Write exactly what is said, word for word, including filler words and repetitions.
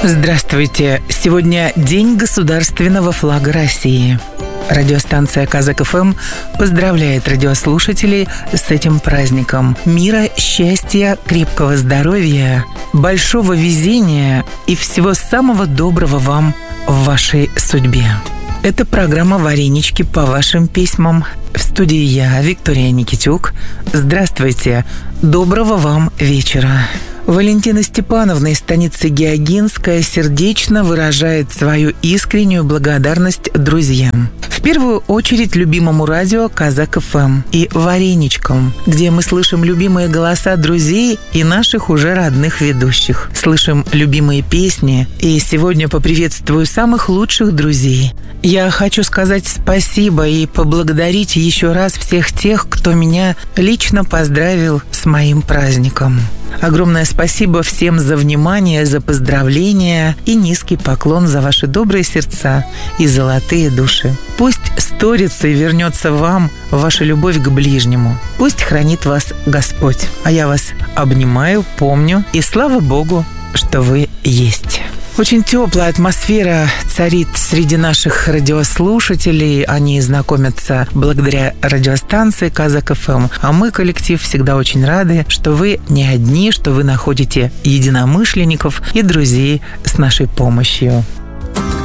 Здравствуйте! Сегодня День государственного флага России. Радиостанция Казак эф эм поздравляет радиослушателей с этим праздником. Мира, счастья, крепкого здоровья, большого везения и всего самого доброго вам в вашей судьбе. Это программа «Варенички по вашим письмам». В студии я, Виктория Никитюк. Здравствуйте! Доброго вам вечера! Валентина Степановна из станицы Геогинская сердечно выражает свою искреннюю благодарность друзьям. В первую очередь любимому радио Казак эф эм и «Вареничкам», где мы слышим любимые голоса друзей и наших уже родных ведущих. Слышим любимые песни, и сегодня поприветствую самых лучших друзей. Я хочу сказать спасибо и поблагодарить еще раз всех тех, кто меня лично поздравил с моим праздником. Огромное спасибо всем за внимание, за поздравления и низкий поклон за ваши добрые сердца и золотые души. Пусть сторицей вернется вам ваша любовь к ближнему. Пусть хранит вас Господь. А я вас обнимаю, помню, и слава Богу, что вы есть. Очень теплая атмосфера царит среди наших радиослушателей. Они знакомятся благодаря радиостанции Казак эф эм. А мы, коллектив, всегда очень рады, что вы не одни, что вы находите единомышленников и друзей с нашей помощью.